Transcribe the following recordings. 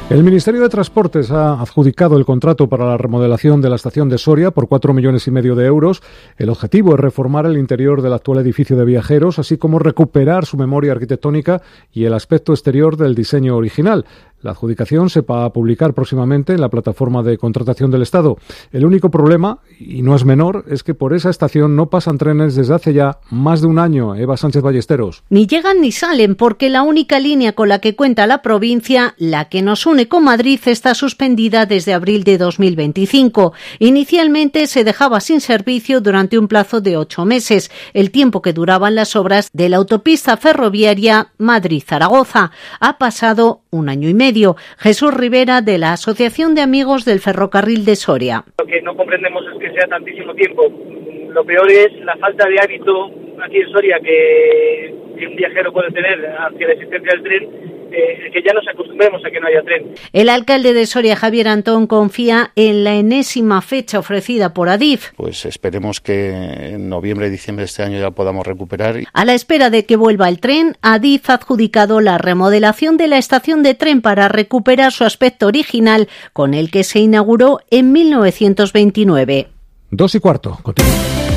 El Ministerio de Transportes ha adjudicado el contrato para la remodelación de la estación de Soria por 4,5 millones de euros. El objetivo es reformar el interior del actual edificio de viajeros, así como recuperar su memoria arquitectónica y el aspecto exterior del diseño original. La adjudicación se va a publicar próximamente en la plataforma de contratación del Estado. El único problema, y no es menor, es que por esa estación no pasan trenes desde hace ya más de un año. Eva Sánchez Ballesteros. Ni llegan ni salen, porque la única línea con la que cuenta la provincia, la que nos une con Madrid, está suspendida desde abril de 2025. Inicialmente se dejaba sin servicio durante un plazo de 8 meses, el tiempo que duraban las obras de la autopista ferroviaria Madrid-Zaragoza. Ha pasado un año y medio. Jesús Rivera, de la Asociación de Amigos del Ferrocarril de Soria. Lo que no comprendemos es que sea tantísimo tiempo. Lo peor es la falta de hábito aquí en Soria que un viajero puede tener hacia la existencia del tren, que ya nos acostumbremos a que no haya tren. El alcalde de Soria, Javier Antón, confía en la enésima fecha ofrecida por Adif. Pues esperemos que en noviembre, diciembre de este año ya podamos recuperar. A la espera de que vuelva el tren, Adif ha adjudicado la remodelación de la estación de tren para recuperar su aspecto original, con el que se inauguró en 1929. 2:15. Continúa.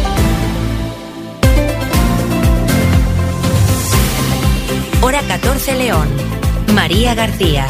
Hora 14 León. María García.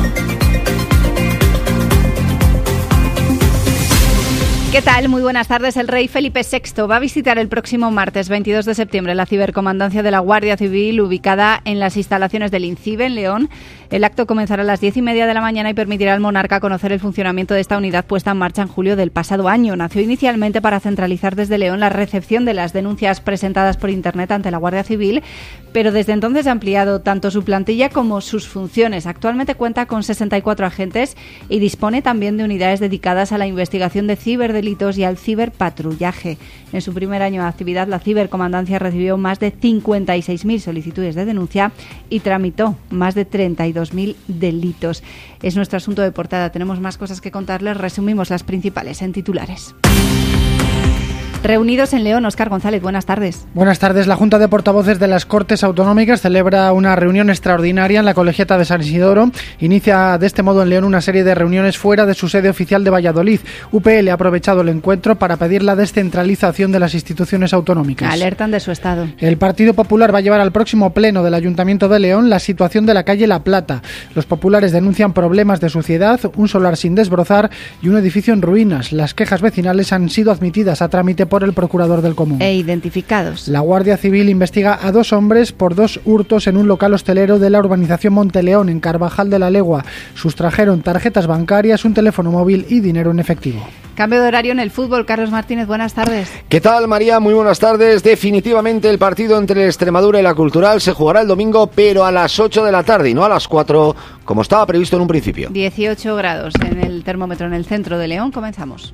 ¿Qué tal? Muy buenas tardes. El rey Felipe VI va a visitar el próximo martes 22 de septiembre la cibercomandancia de la Guardia Civil ubicada en las instalaciones del INCIBE en León. El acto comenzará a las 10:30 de la mañana y permitirá al monarca conocer el funcionamiento de esta unidad puesta en marcha en julio del pasado año. Nació inicialmente para centralizar desde León la recepción de las denuncias presentadas por Internet ante la Guardia Civil, pero desde entonces ha ampliado tanto su plantilla como sus funciones. Actualmente cuenta con 64 agentes y dispone también de unidades dedicadas a la investigación de ciberdelitos y al ciberpatrullaje. En su primer año de actividad, la cibercomandancia recibió más de 56.000 solicitudes de denuncia y tramitó más de 32.000 delitos. Es nuestro asunto de portada. Tenemos más cosas que contarles. Resumimos las principales en titulares. Reunidos en León, Óscar González, buenas tardes. Buenas tardes. La Junta de Portavoces de las Cortes Autonómicas celebra una reunión extraordinaria en la Colegiata de San Isidoro. Inicia de este modo en León una serie de reuniones fuera de su sede oficial de Valladolid. UPL ha aprovechado el encuentro para pedir la descentralización de las instituciones autonómicas. Alertan de su estado. El Partido Popular va a llevar al próximo pleno del Ayuntamiento de León la situación de la calle La Plata. Los populares denuncian problemas de suciedad, un solar sin desbrozar y un edificio en ruinas. Las quejas vecinales han sido admitidas a trámite por el Procurador del Común. E identificados. La Guardia Civil investiga a 2 hombres por 2 hurtos en un local hostelero de la urbanización Monteleón, en Carvajal de la Legua. Sustrajeron tarjetas bancarias, un teléfono móvil y dinero en efectivo. Cambio de horario en el fútbol. Carlos Martínez, buenas tardes. ¿Qué tal, María? Muy buenas tardes. Definitivamente el partido entre el Extremadura y la Cultural se jugará el domingo, pero a las 8 de la tarde y no a las 4, como estaba previsto en un principio. 18 grados en el termómetro en el centro de León. Comenzamos.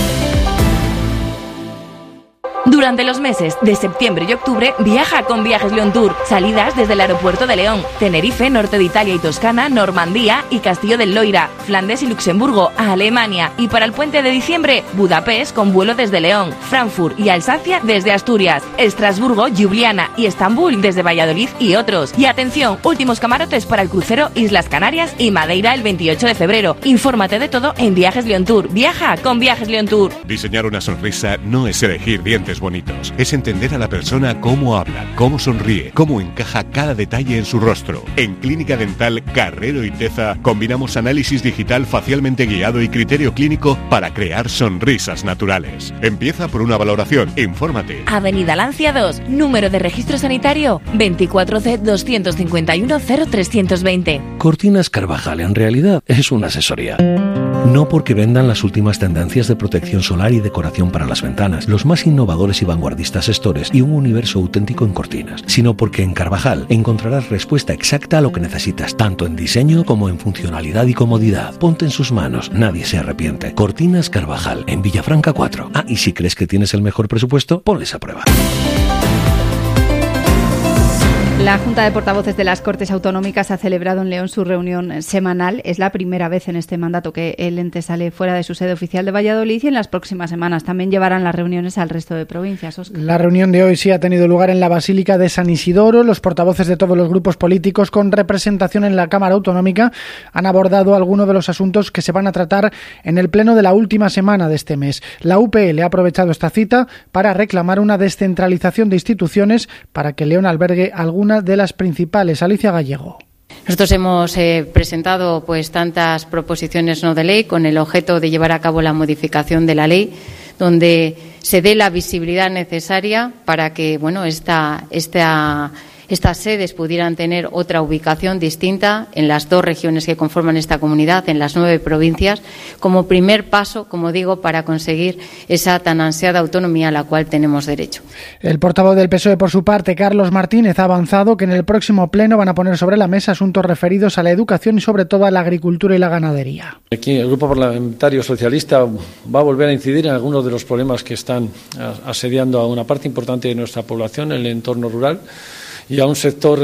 Durante los meses de septiembre y octubre, viaja con Viajes León Tour. Salidas desde el aeropuerto de León, Tenerife, norte de Italia y Toscana, Normandía y Castillo del Loira, Flandes y Luxemburgo, a Alemania. Y para el puente de diciembre, Budapest con vuelo desde León, Frankfurt y Alsacia desde Asturias, Estrasburgo, Ljubljana y Estambul desde Valladolid y otros. Y atención, últimos camarotes para el crucero Islas Canarias y Madeira el 28 de febrero. Infórmate de todo en Viajes León Tour. Viaja con Viajes León Tour. Diseñar una sonrisa no es elegir dientes bonitos, es entender a la persona cómo habla, cómo sonríe, cómo encaja cada detalle en su rostro. En Clínica Dental Carrero y Teza combinamos análisis digital facialmente guiado y criterio clínico para crear sonrisas naturales. Empieza por una valoración. Infórmate. Avenida Lancia 2, número de registro sanitario 24C251-0320. Cortinas Carvajal en realidad es una asesoría. No porque vendan las últimas tendencias de protección solar y decoración para las ventanas, los más innovadores y vanguardistas estores y un universo auténtico en cortinas, sino porque en Carvajal encontrarás respuesta exacta a lo que necesitas, tanto en diseño como en funcionalidad y comodidad. Ponte en sus manos, nadie se arrepiente. Cortinas Carvajal, en Villafranca 4. Ah, y si crees que tienes el mejor presupuesto, ponles a prueba. La Junta de Portavoces de las Cortes Autonómicas ha celebrado en León su reunión semanal. Es la primera vez en este mandato que el ente sale fuera de su sede oficial de Valladolid y en las próximas semanas también llevarán las reuniones al resto de provincias. Óscar. La reunión de hoy sí ha tenido lugar en la Basílica de San Isidoro. Los portavoces de todos los grupos políticos con representación en la Cámara Autonómica han abordado algunos de los asuntos que se van a tratar en el pleno de la última semana de este mes. La UPL ha aprovechado esta cita para reclamar una descentralización de instituciones para que León albergue alguna de las principales. Alicia Gallego. Nosotros hemos presentado tantas proposiciones no de ley con el objeto de llevar a cabo la modificación de la ley, donde se dé la visibilidad necesaria para que estas sedes pudieran tener otra ubicación distinta en las 2 regiones que conforman esta comunidad, en las 9 provincias, como primer paso, como digo, para conseguir esa tan ansiada autonomía a la cual tenemos derecho. El portavoz del PSOE, por su parte, Carlos Martínez, ha avanzado que en el próximo pleno van a poner sobre la mesa asuntos referidos a la educación y sobre todo a la agricultura y la ganadería. Aquí el Grupo Parlamentario Socialista va a volver a incidir en algunos de los problemas que están asediando a una parte importante de nuestra población, el entorno rural, y a un sector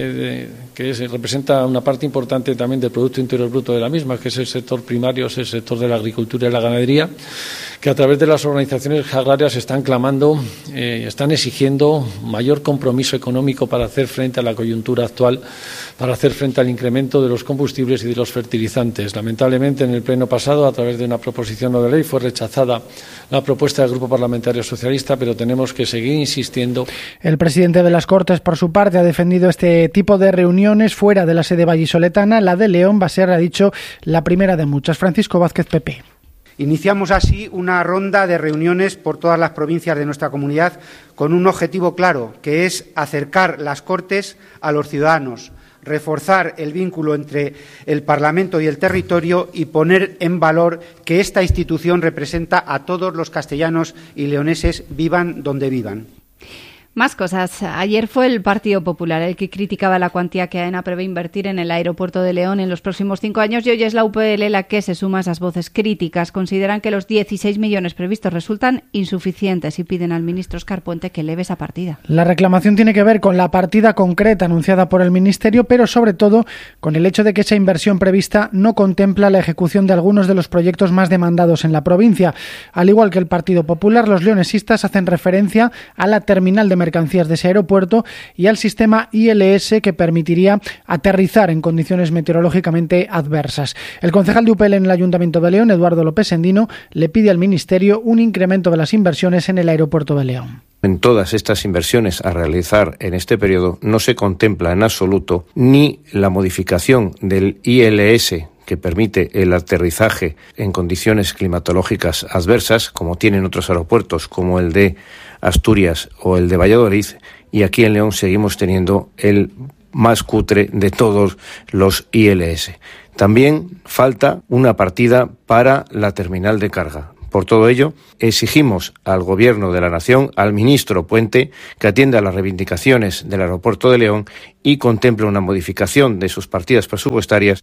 que representa una parte importante también del Producto Interior Bruto de la misma, que es el sector primario, es el sector de la agricultura y la ganadería, que a través de las organizaciones agrarias están clamando, están exigiendo mayor compromiso económico para hacer frente a la coyuntura actual, para hacer frente al incremento de los combustibles y de los fertilizantes. Lamentablemente, en el pleno pasado, a través de una proposición no de ley, fue rechazada la propuesta del Grupo Parlamentario Socialista, pero tenemos que seguir insistiendo. El presidente de las Cortes, por su parte, ha defendido este tipo de reuniones fuera de la sede vallisoletana. La de León va a ser, ha dicho, la primera de muchas. Francisco Vázquez, PP. Iniciamos así una ronda de reuniones por todas las provincias de nuestra comunidad con un objetivo claro, que es acercar las Cortes a los ciudadanos, reforzar el vínculo entre el Parlamento y el territorio y poner en valor que esta institución representa a todos los castellanos y leoneses, vivan donde vivan. Más cosas. Ayer fue el Partido Popular el que criticaba la cuantía que AENA prevé invertir en el aeropuerto de León en los próximos 5 años y hoy es la UPL la que se suma a esas voces críticas. Consideran que los 16 millones previstos resultan insuficientes y piden al ministro Óscar Puente que eleve esa partida. La reclamación tiene que ver con la partida concreta anunciada por el Ministerio, pero sobre todo con el hecho de que esa inversión prevista no contempla la ejecución de algunos de los proyectos más demandados en la provincia. Al igual que el Partido Popular, los leonesistas hacen referencia a la terminal de mercancías de ese aeropuerto y al sistema ILS que permitiría aterrizar en condiciones meteorológicamente adversas. El concejal de UPL en el Ayuntamiento de León, Eduardo López Endino, le pide al Ministerio un incremento de las inversiones en el aeropuerto de León. En todas estas inversiones a realizar en este periodo no se contempla en absoluto ni la modificación del ILS que permite el aterrizaje en condiciones climatológicas adversas, como tienen otros aeropuertos como el de Asturias o el de Valladolid, y aquí en León seguimos teniendo el más cutre de todos los ILS. También falta una partida para la terminal de carga. Por todo ello, exigimos al Gobierno de la Nación, al ministro Puente, que atienda a las reivindicaciones del aeropuerto de León y contemple una modificación de sus partidas presupuestarias.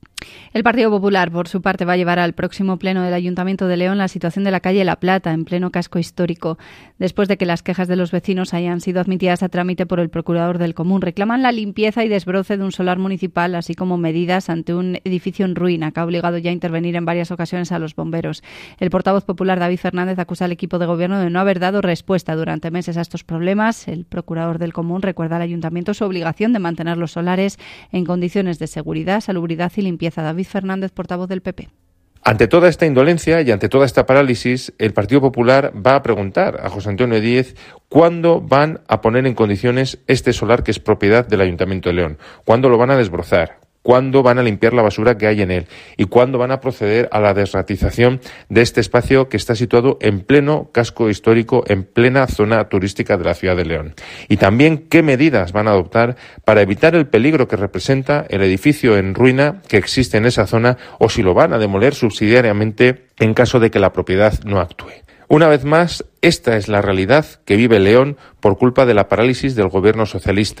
El Partido Popular, por su parte, va a llevar al próximo pleno del Ayuntamiento de León la situación de la calle La Plata, en pleno casco histórico. Después de que las quejas de los vecinos hayan sido admitidas a trámite por el procurador del Común, reclaman la limpieza y desbroce de un solar municipal, así como medidas ante un edificio en ruina que ha obligado ya a intervenir en varias ocasiones a los bomberos. El portavoz popular David Fernández acusa al equipo de gobierno de no haber dado respuesta durante meses a estos problemas. El procurador del Común recuerda al Ayuntamiento su obligación de mantener los solares en condiciones de seguridad, salubridad y limpieza. David Fernández, portavoz del PP. Ante toda esta indolencia y ante toda esta parálisis, el Partido Popular va a preguntar a José Antonio Díez cuándo van a poner en condiciones este solar que es propiedad del Ayuntamiento de León, cuándo lo van a desbrozar, cuándo van a limpiar la basura que hay en él y cuándo van a proceder a la desratización de este espacio que está situado en pleno casco histórico, en plena zona turística de la ciudad de León. Y también qué medidas van a adoptar para evitar el peligro que representa el edificio en ruina que existe en esa zona o si lo van a demoler subsidiariamente en caso de que la propiedad no actúe. Una vez más, esta es la realidad que vive León por culpa de la parálisis del gobierno socialista.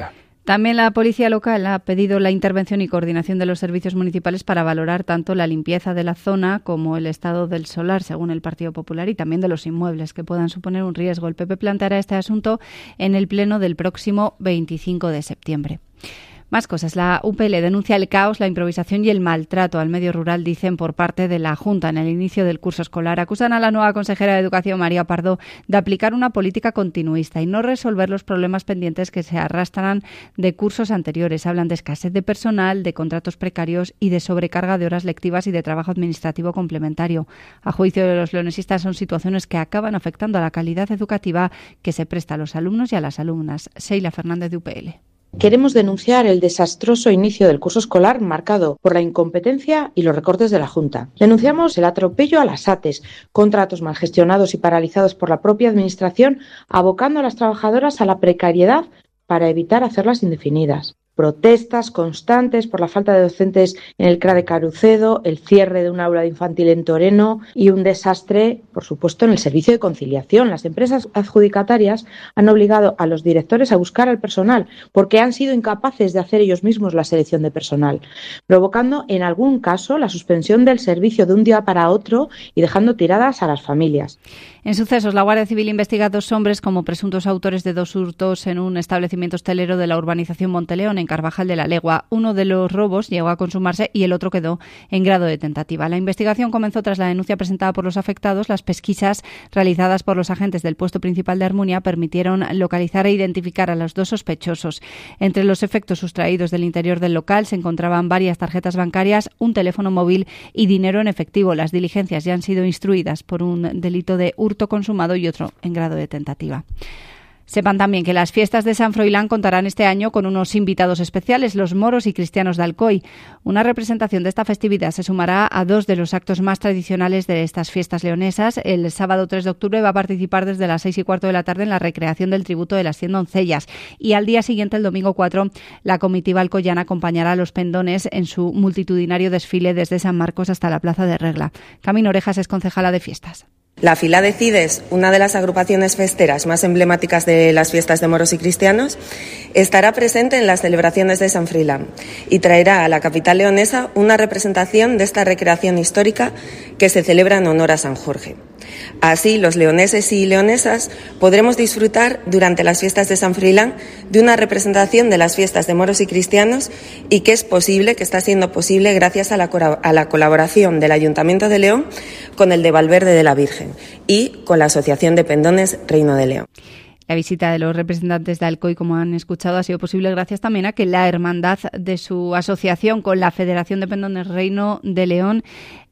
También la policía local ha pedido la intervención y coordinación de los servicios municipales para valorar tanto la limpieza de la zona como el estado del solar, según el Partido Popular, y también de los inmuebles que puedan suponer un riesgo. El PP planteará este asunto en el pleno del próximo 25 de septiembre. Más cosas. La UPL denuncia el caos, la improvisación y el maltrato al medio rural, dicen, por parte de la Junta en el inicio del curso escolar. Acusan a la nueva consejera de Educación, María Pardo, de aplicar una política continuista y no resolver los problemas pendientes que se arrastran de cursos anteriores. Hablan de escasez de personal, de contratos precarios y de sobrecarga de horas lectivas y de trabajo administrativo complementario. A juicio de los leonesistas, son situaciones que acaban afectando a la calidad educativa que se presta a los alumnos y a las alumnas. Sheila Fernández, de UPL. Queremos denunciar el desastroso inicio del curso escolar marcado por la incompetencia y los recortes de la Junta. Denunciamos el atropello a las ATES, contratos mal gestionados y paralizados por la propia Administración, abocando a las trabajadoras a la precariedad para evitar hacerlas indefinidas. Protestas constantes por la falta de docentes en el CRA de Carucedo, el cierre de un aula de infantil en Toreno y un desastre, por supuesto, en el servicio de conciliación. Las empresas adjudicatarias han obligado a los directores a buscar al personal porque han sido incapaces de hacer ellos mismos la selección de personal, provocando en algún caso la suspensión del servicio de un día para otro y dejando tiradas a las familias. En sucesos, la Guardia Civil investiga a 2 hombres como presuntos autores de 2 hurtos en un establecimiento hostelero de la urbanización Monteleón, en Carvajal de la Legua. Uno de los robos llegó a consumarse y el otro quedó en grado de tentativa. La investigación comenzó tras la denuncia presentada por los afectados. Las pesquisas realizadas por los agentes del puesto principal de Armunia permitieron localizar e identificar a los 2 sospechosos. Entre los efectos sustraídos del interior del local se encontraban varias tarjetas bancarias, un teléfono móvil y dinero en efectivo. Las diligencias ya han sido instruidas por un delito de hurto consumado y otro en grado de tentativa. Sepan también que las fiestas de San Froilán contarán este año con unos invitados especiales, los moros y cristianos de Alcoy. Una representación de esta festividad se sumará a 2 de los actos más tradicionales de estas fiestas leonesas. El sábado 3 de octubre va a participar desde las 6:15 de la tarde en la recreación del tributo de las 100 doncellas. Y al día siguiente, el domingo 4, la comitiva alcoyana acompañará a los pendones en su multitudinario desfile desde San Marcos hasta la Plaza de Regla. Camino Orejas es concejala de fiestas. La Fila de Cides, una de las agrupaciones festeras más emblemáticas de las fiestas de moros y cristianos, estará presente en las celebraciones de San Froilán y traerá a la capital leonesa una representación de esta recreación histórica que se celebra en honor a San Jorge. Así, los leoneses y leonesas podremos disfrutar durante las fiestas de San Froilán de una representación de las fiestas de moros y cristianos y que está siendo posible gracias a la colaboración del Ayuntamiento de León con el de Valverde de la Virgen y con la Asociación de Pendones Reino de León. La visita de los representantes de Alcoy, como han escuchado, ha sido posible gracias también a que la hermandad de su asociación con la Federación de Pendones Reino de León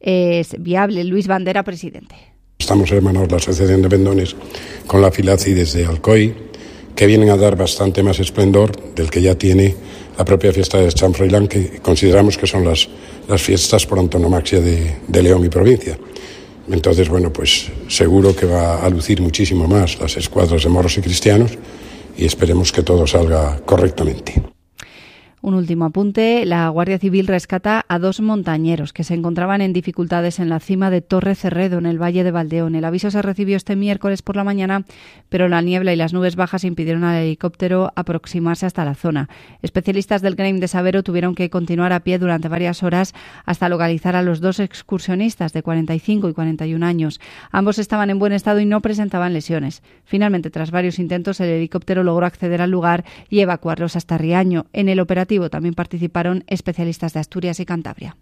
es viable. Luis Bandera, presidente. Estamos hermanados la Asociación de Pendones con la Fila Cides de Alcoy, que vienen a dar bastante más esplendor del que ya tiene la propia fiesta de San Froilán, que consideramos que son las fiestas por antonomasia de León y provincia. Entonces, bueno, pues seguro que va a lucir muchísimo más las escuadras de moros y cristianos y esperemos que todo salga correctamente. Un último apunte. La Guardia Civil rescata a 2 montañeros que se encontraban en dificultades en la cima de Torre Cerredo, en el Valle de Valdeón. El aviso se recibió este miércoles por la mañana, pero la niebla y las nubes bajas impidieron al helicóptero aproximarse hasta la zona. Especialistas del GREIM de Sabero tuvieron que continuar a pie durante varias horas hasta localizar a los 2 excursionistas de 45 y 41 años. Ambos estaban en buen estado y no presentaban lesiones. Finalmente, tras varios intentos, el helicóptero logró acceder al lugar y evacuarlos hasta Riaño. En el operativo también participaron especialistas de Asturias y Cantabria.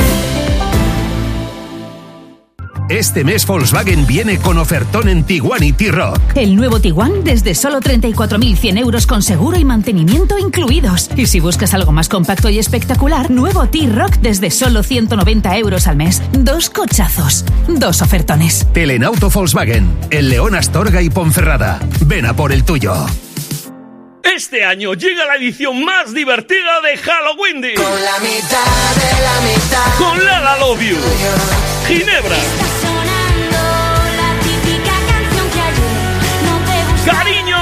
Este mes Volkswagen viene con ofertón en Tiguan y T-Roc. El nuevo Tiguan desde solo 34.100 euros con seguro y mantenimiento incluidos. Y si buscas algo más compacto y espectacular, nuevo T-Roc desde solo 190 euros al mes. 2 cochazos, 2 ofertones. Telenauto Volkswagen, en León, Astorga y Ponferrada. Ven a por el tuyo. Este año llega la edición más divertida de Halloween. Con la mitad de la mitad. Con Lala Love You, Ginebra, Cariño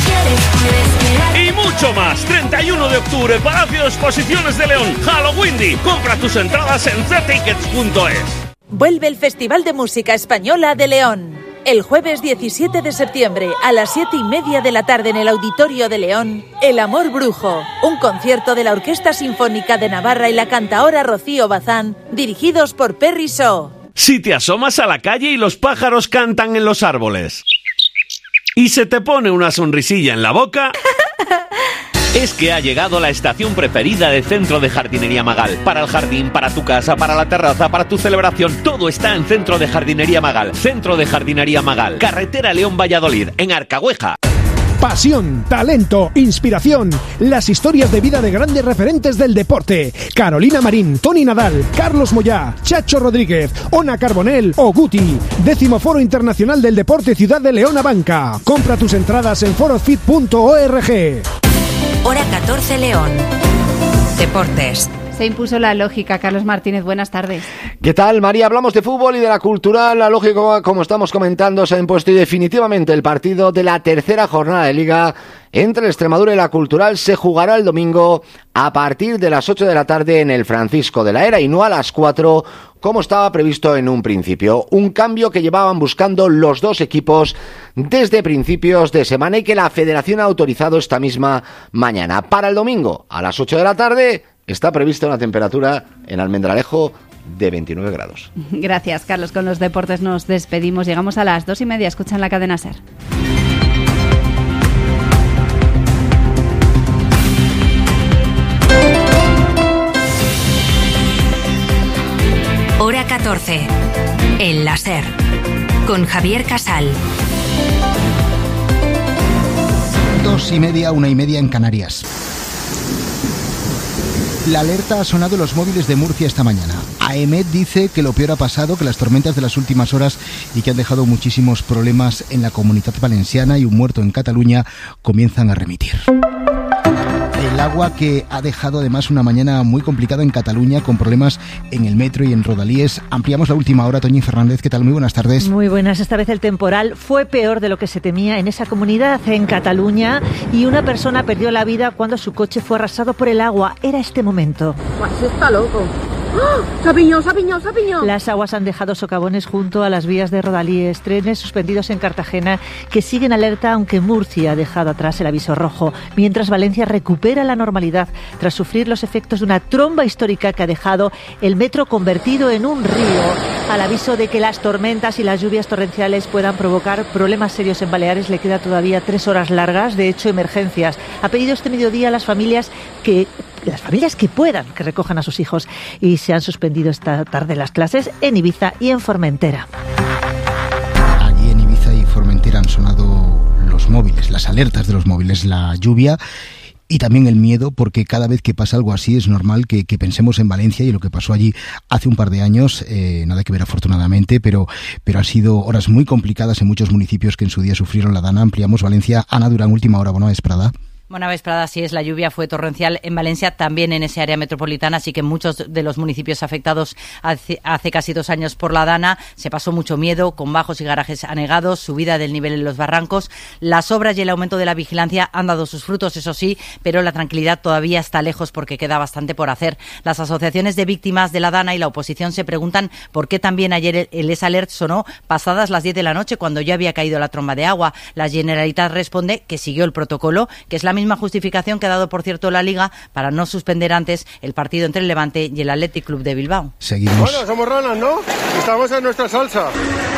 y mucho más. 31 de octubre, Palacio de Exposiciones de León. Halloween. Compra tus entradas en ztickets.es. Vuelve el Festival de Música Española de León. El jueves 17 de septiembre a las 7:30 de la tarde en el Auditorio de León, El Amor Brujo, un concierto de la Orquesta Sinfónica de Navarra y la cantaora Rocío Bazán, dirigidos por Perry Shaw. Si te asomas a la calle y los pájaros cantan en los árboles y se te pone una sonrisilla en la boca, es que ha llegado la estación preferida del Centro de Jardinería Magal. Para el jardín, para tu casa, para la terraza, para tu celebración, todo está en Centro de Jardinería Magal. Centro de Jardinería Magal, carretera León-Valladolid, en Arcahueja. Pasión, talento, inspiración, las historias de vida de grandes referentes del deporte. Carolina Marín, Toni Nadal, Carlos Moyá, Chacho Rodríguez, Ona Carbonell o Guti. 10º Foro Internacional del Deporte Ciudad de León Abanca. Compra tus entradas en forofit.org. Hora 14 León. Deportes. Se impuso la lógica. Carlos Martínez, buenas tardes. ¿Qué tal, María? Hablamos de fútbol y de la cultural. La lógica, como estamos comentando, se ha impuesto y definitivamente el partido de la tercera jornada de Liga entre el Extremadura y la Cultural se jugará el domingo a partir de las 8 de la tarde en el Francisco de la Era y no a las 4 como estaba previsto en un principio. Un cambio que llevaban buscando los dos equipos desde principios de semana y que la Federación ha autorizado esta misma mañana. Para el domingo a las 8 de la tarde está prevista una temperatura en Almendralejo de 29 grados. Gracias, Carlos. Con los deportes nos despedimos. Llegamos a las 2:30. Escuchan la cadena SER. Hora 14. El láser. Con Javier Casal. 2:30, 1:30 en Canarias. La alerta ha sonado en los móviles de Murcia esta mañana. AEMET dice que lo peor ha pasado, que las tormentas de las últimas horas y que han dejado muchísimos problemas en la Comunitat Valenciana y un muerto en Cataluña comienzan a remitir. El agua que ha dejado además una mañana muy complicada en Cataluña con problemas en el metro y en Rodalies. Ampliamos la última hora. Toñi Fernández, ¿qué tal? Muy buenas tardes. Muy buenas. Esta vez el temporal fue peor de lo que se temía en esa comunidad, en Cataluña, y una persona perdió la vida cuando su coche fue arrasado por el agua. Era este momento. Está loco. ¡Oh! ¡Se ha piñado! Las aguas han dejado socavones junto a las vías de Rodalies, trenes suspendidos en Cartagena que siguen alerta, aunque Murcia ha dejado atrás el aviso rojo, mientras Valencia recupera la normalidad tras sufrir los efectos de una tromba histórica que ha dejado el metro convertido en un río. Al aviso de que las tormentas y las lluvias torrenciales puedan provocar problemas serios en Baleares, le queda todavía 3 horas largas, de hecho emergencias. Ha pedido este mediodía a las familias que puedan, que recojan a sus hijos, y se han suspendido esta tarde las clases en Ibiza y en Formentera. Allí en Ibiza y Formentera han sonado los móviles, las alertas de los móviles, la lluvia y también el miedo, porque cada vez que pasa algo así es normal que pensemos en Valencia y lo que pasó allí hace un par de años, nada que ver afortunadamente, pero han sido horas muy complicadas en muchos municipios que en su día sufrieron la dana. Ampliamos Valencia. Ana Durán, última hora, buena vesprada. Buena vesprada, así es, la lluvia fue torrencial en Valencia, también en ese área metropolitana, así que en muchos de los municipios afectados hace casi 2 años por la dana se pasó mucho miedo, con bajos y garajes anegados, subida del nivel en los barrancos. Las obras y el aumento de la vigilancia han dado sus frutos, eso sí, pero la tranquilidad todavía está lejos porque queda bastante por hacer. Las asociaciones de víctimas de la dana y la oposición se preguntan por qué también ayer el Les Alert sonó pasadas las 10 de la noche, cuando ya había caído la tromba de agua. La Generalitat responde que siguió el protocolo, que es la misma justificación que ha dado, por cierto, la Liga para no suspender antes el partido entre el Levante y el Athletic Club de Bilbao. Seguimos. Bueno, somos ranas, ¿no? Estamos en nuestra salsa.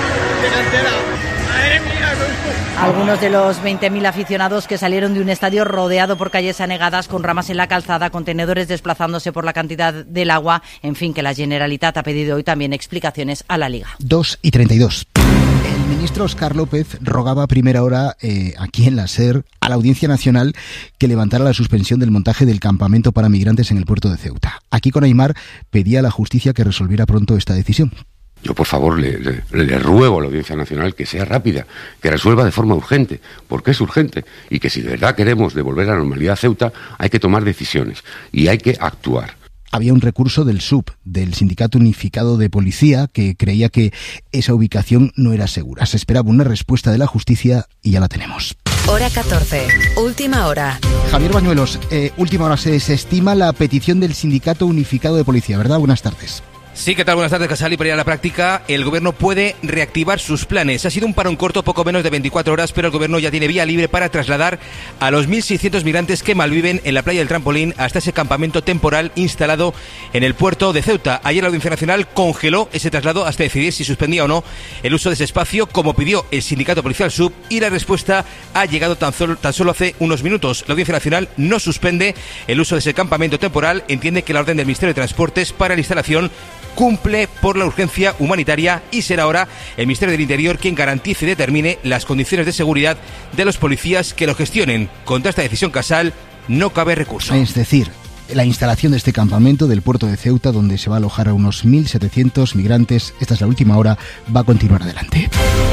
Algunos de los 20.000 aficionados que salieron de un estadio rodeado por calles anegadas, con ramas en la calzada, contenedores desplazándose por la cantidad del agua, en fin, que la Generalitat ha pedido hoy también explicaciones a la Liga. 2:32. El ministro Óscar López rogaba a primera hora aquí en la SER a la Audiencia Nacional que levantara la suspensión del montaje del campamento para migrantes en el puerto de Ceuta. Aquí con Aimar pedía a la justicia que resolviera pronto esta decisión. Yo, por favor, le ruego a la Audiencia Nacional que sea rápida, que resuelva de forma urgente, porque es urgente, y que si de verdad queremos devolver la normalidad a Ceuta, hay que tomar decisiones y hay que actuar. Había un recurso del SUP, del Sindicato Unificado de Policía, que creía que esa ubicación no era segura. Se esperaba una respuesta de la justicia y ya la tenemos. Hora 14, última hora. Javier Bañuelos, última hora. Se estima la petición del Sindicato Unificado de Policía, ¿verdad? Buenas tardes. Sí, ¿qué tal? Buenas tardes, Casal. Y para ir a la práctica, el Gobierno puede reactivar sus planes. Ha sido un parón corto, poco menos de 24 horas, pero el Gobierno ya tiene vía libre para trasladar a los 1.600 migrantes que malviven en la playa del Trampolín hasta ese campamento temporal instalado en el puerto de Ceuta. Ayer la Audiencia Nacional congeló ese traslado hasta decidir si suspendía o no el uso de ese espacio, como pidió el Sindicato Policial SUB, y la respuesta ha llegado tan solo hace unos minutos. La Audiencia Nacional no suspende el uso de ese campamento temporal, entiende que la orden del Ministerio de Transportes para la instalación cumple por la urgencia humanitaria y será ahora el Ministerio del Interior quien garantice y determine las condiciones de seguridad de los policías que lo gestionen. Contra esta decisión, Casal, no cabe recurso. Es decir, la instalación de este campamento del puerto de Ceuta, donde se va a alojar a unos 1.700 migrantes, esta es la última hora, va a continuar adelante.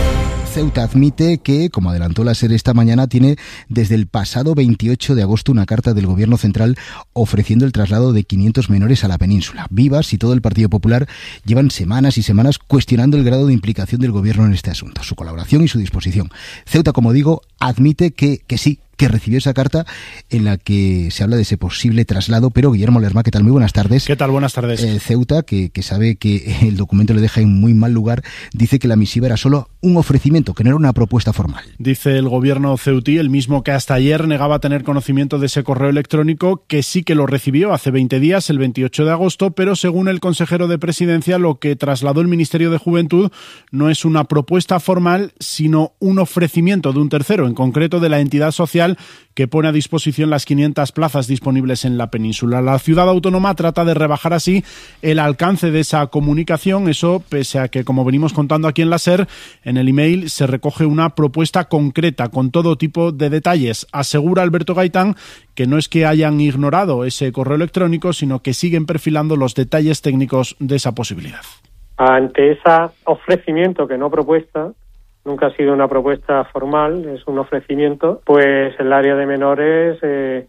Ceuta admite que, como adelantó la SER esta mañana, tiene desde el pasado 28 de agosto una carta del Gobierno Central ofreciendo el traslado de 500 menores a la península. Vivas y todo el Partido Popular llevan semanas y semanas cuestionando el grado de implicación del Gobierno en este asunto, su colaboración y su disposición. Ceuta, como digo, admite que sí, que recibió esa carta en la que se habla de ese posible traslado, pero Guillermo Lerma, ¿qué tal? Muy buenas tardes. ¿Qué tal? Buenas tardes. Ceuta, que sabe que el documento le deja en muy mal lugar, dice que la misiva era solo un ofrecimiento, que no era una propuesta formal. Dice el gobierno ceutí, el mismo que hasta ayer negaba tener conocimiento de ese correo electrónico, que sí que lo recibió hace 20 días, el 28 de agosto, pero según el consejero de Presidencia, lo que trasladó el Ministerio de Juventud no es una propuesta formal, sino un ofrecimiento de un tercero, en concreto de la entidad social que pone a disposición las 500 plazas disponibles en la península. La ciudad autónoma trata de rebajar así el alcance de esa comunicación, eso pese a que, como venimos contando aquí en la SER, en el email se recoge una propuesta concreta con todo tipo de detalles. Asegura Alberto Gaitán que no es que hayan ignorado ese correo electrónico, sino que siguen perfilando los detalles técnicos de esa posibilidad. Ante ese ofrecimiento, que no propuesta, nunca ha sido una propuesta formal, es un ofrecimiento, pues el área de menores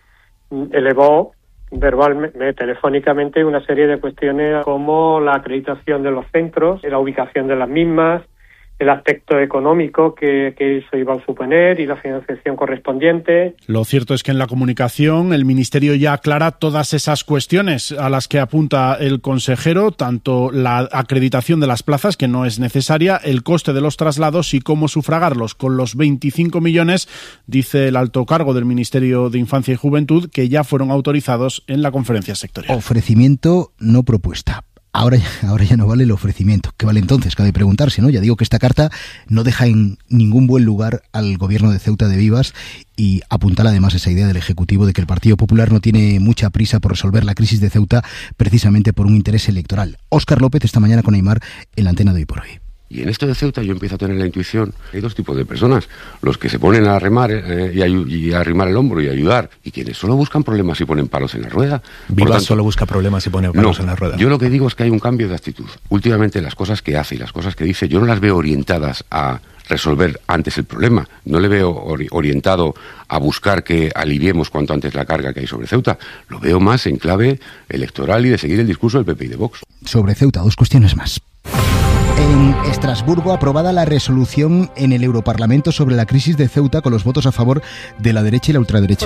elevó verbalmente, telefónicamente, una serie de cuestiones como la acreditación de los centros, la ubicación de las mismas, el aspecto económico que eso iba a suponer y la financiación correspondiente. Lo cierto es que en la comunicación el Ministerio ya aclara todas esas cuestiones a las que apunta el consejero, tanto la acreditación de las plazas, que no es necesaria, el coste de los traslados y cómo sufragarlos. Con los 25 millones, dice el alto cargo del Ministerio de Infancia y Juventud, que ya fueron autorizados en la conferencia sectorial. Ofrecimiento, no propuesta. Ahora ya no vale el ofrecimiento. ¿Qué vale entonces? Cabe preguntarse, ¿no? Ya digo que esta carta no deja en ningún buen lugar al gobierno de Ceuta de Vivas y apuntala además esa idea del Ejecutivo de que el Partido Popular no tiene mucha prisa por resolver la crisis de Ceuta precisamente por un interés electoral. Óscar López esta mañana con Aimar en la antena de Hoy por Hoy. Y en esto de Ceuta yo empiezo a tener la intuición, hay dos tipos de personas, los que se ponen a remar y a arrimar el hombro y a ayudar, y quienes solo buscan problemas y ponen palos en la rueda. Vivas solo busca problemas y pone palos en la rueda. Yo lo que digo es que hay un cambio de actitud. Últimamente las cosas que hace y las cosas que dice, yo no las veo orientadas a resolver antes el problema, no le veo orientado a buscar que aliviemos cuanto antes la carga que hay sobre Ceuta, lo veo más en clave electoral y de seguir el discurso del PP y de Vox. Sobre Ceuta, dos cuestiones más. En Estrasburgo, aprobada la resolución en el Europarlamento sobre la crisis de Ceuta con los votos a favor de la derecha y la ultraderecha.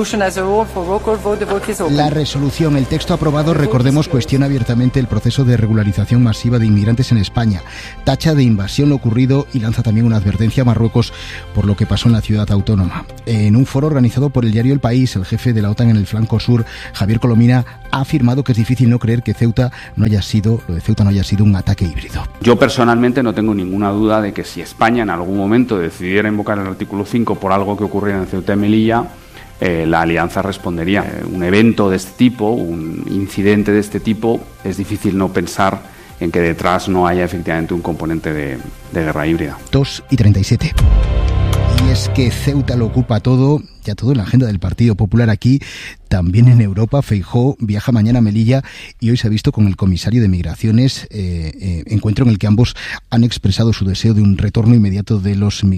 La resolución, el texto aprobado, recordemos, cuestiona abiertamente el proceso de regularización masiva de inmigrantes en España, tacha de invasión lo ocurrido y lanza también una advertencia a Marruecos por lo que pasó en la ciudad autónoma. En un foro organizado por el diario El País, el jefe de la OTAN en el flanco sur, Javier Colomina, ha afirmado que es difícil no creer que lo de Ceuta no haya sido un ataque híbrido. Yo personalmente no tengo ninguna duda de que si España en algún momento decidiera invocar el artículo 5 por algo que ocurriera en Ceuta y Melilla, la alianza respondería. Un evento de este tipo, un incidente de este tipo, es difícil no pensar en que detrás no haya efectivamente un componente de guerra híbrida. 2:37. Y es que Ceuta lo ocupa todo, ya todo en la agenda del Partido Popular aquí, también en Europa. Feijóo viaja mañana a Melilla y hoy se ha visto con el comisario de Migraciones, encuentro en el que ambos han expresado su deseo de un retorno inmediato de los migrantes